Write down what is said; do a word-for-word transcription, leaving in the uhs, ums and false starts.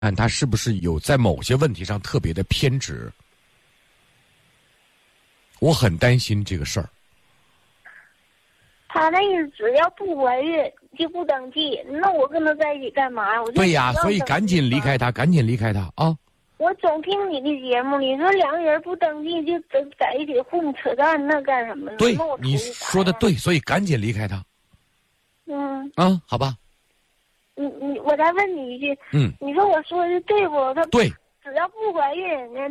看他是不是有在某些问题上特别的偏执。我很担心这个事儿。 他那意思只要不怀孕就不登记，那我跟他在一起干嘛？我就对呀， 不让所以赶紧离开他，赶紧离开他啊！ 我总听你的节目，你说两个人不登记就在在一起混扯淡，那干什么呢？ 对那我， 你说的对，所以赶紧离开他。 嗯啊，好吧。 你你我再问你一句， 嗯， 你说我说的对不？他对， 只要不怀孕，